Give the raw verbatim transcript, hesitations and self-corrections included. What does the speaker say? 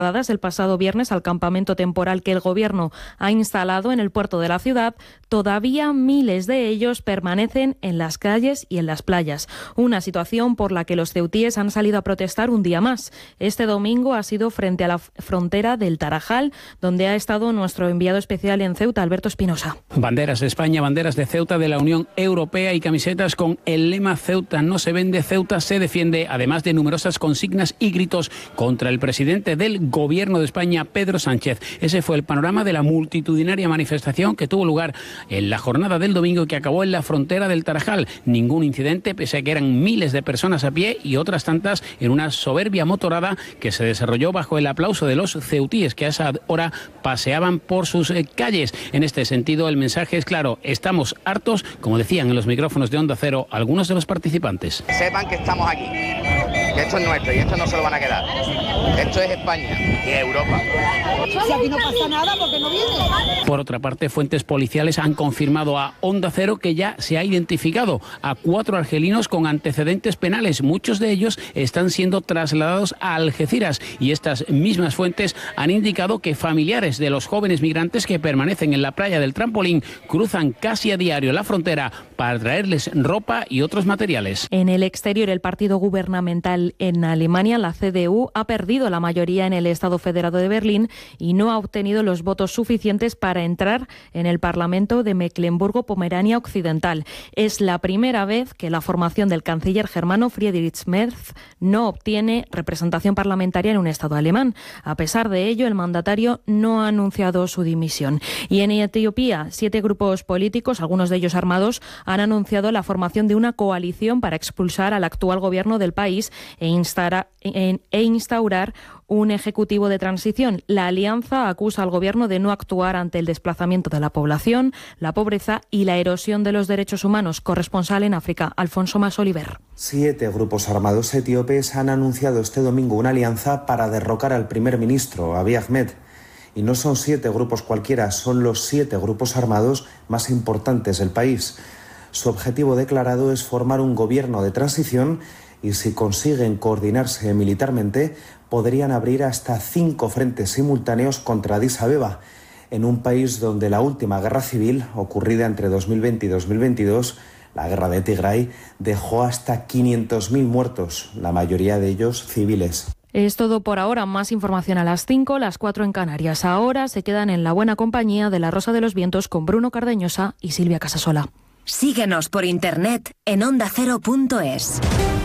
el pasado viernes al campamento temporal que el gobierno ha instalado en el puerto de la ciudad, todavía miles de ellos permanecen en las calles y en las playas. Una situación por la que los ceutíes han salido a protestar un día más. Este domingo ha sido frente a la frontera del Tarajal, donde ha estado nuestro enviado especial en Ceuta, Alberto Espinosa. Banderas de España, banderas de Ceuta, de la Unión Europea y camisetas con el lema Ceuta no se vende, Ceuta se defiende, además de numerosas consignas y gritos contra el presidente del Gobierno de España, Pedro Sánchez. Ese fue el panorama de la multitudinaria manifestación que tuvo lugar en la jornada del domingo y que acabó en la frontera del Tarajal. Ningún incidente, pese a que eran miles de personas a pie y otras tantas en una soberbia motorada que se desarrolló bajo el aplauso de los ceutíes que a esa hora paseaban por sus eh, calles. En este sentido, el mensaje es claro: estamos hartos, como decían en los micrófonos de Onda Cero algunos de los participantes. Sepan que estamos aquí, que esto es nuestro y esto no se lo van a quedar. Esto es España y Europa. Si aquí no pasa nada, ¿por qué no viene? Por otra parte, fuentes policiales han confirmado a Onda Cero que ya se ha identificado a cuatro argelinos con antecedentes penales. Muchos de ellos están siendo trasladados a Algeciras y estas mismas fuentes han indicado que familiares de los jóvenes migrantes que permanecen en la playa del Trampolín cruzan casi a diario la frontera para traerles ropa y otros materiales. En el exterior, el partido gubernamental en Alemania, la C D U, ha perdido la mayoría en el Estado Federado de Berlín y no ha obtenido los votos suficientes para entrar en el Parlamento de Mecklemburgo-Pomerania Occidental. Es la primera vez que la formación del canciller germano Friedrich Merz no obtiene representación parlamentaria en un Estado alemán. A pesar de ello, el mandatario no ha anunciado su dimisión. Y en Etiopía, siete grupos políticos, algunos de ellos armados, han anunciado la formación de una coalición para expulsar al actual gobierno del país e, instara, e, e instaurar un ejecutivo de transición. La alianza acusa al gobierno de no actuar ante el desplazamiento de la población, la pobreza y la erosión de los derechos humanos. Corresponsal en África, Alfonso Mas Oliver. Siete grupos armados etíopes han anunciado este domingo una alianza para derrocar al primer ministro, Abiy Ahmed. Y no son siete grupos cualquiera, son los siete grupos armados más importantes del país. Su objetivo declarado es formar un gobierno de transición y, si consiguen coordinarse militarmente, podrían abrir hasta cinco frentes simultáneos contra Addis Abeba, en un país donde la última guerra civil, ocurrida entre dos mil veinte y dos mil veintidós, la guerra de Tigray, dejó hasta quinientos mil muertos, la mayoría de ellos civiles. Es todo por ahora. Más información a las cinco, las cuatro en Canarias. Ahora se quedan en la buena compañía de La Rosa de los Vientos con Bruno Cardeñosa y Silvia Casasola. Síguenos por internet en onda cero punto es.